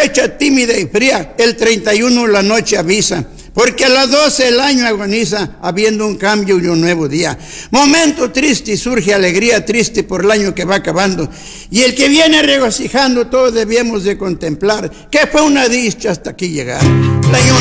fecha tímida y fría, el 31 la noche avisa. Porque a las 12 el año agoniza, habiendo un cambio y un nuevo día. Momento triste y surge alegría triste por el año que va acabando. Y el que viene regocijando, todos debemos de contemplar que fue una dicha hasta aquí llegar.